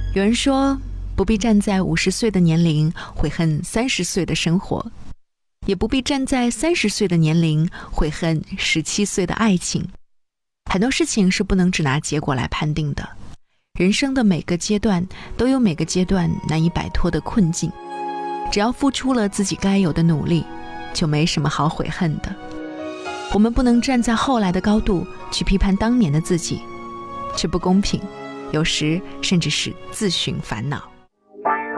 有人说，不必站在50岁的年龄悔恨30岁的生活，也不必站在30岁的年龄悔恨17岁的爱情。很多事情是不能只拿结果来判定的，人生的每个阶段都有每个阶段难以摆脱的困境，只要付出了自己该有的努力，就没什么好悔恨的。我们不能站在后来的高度去批判当年的自己，这不公平，有时甚至是自寻烦恼。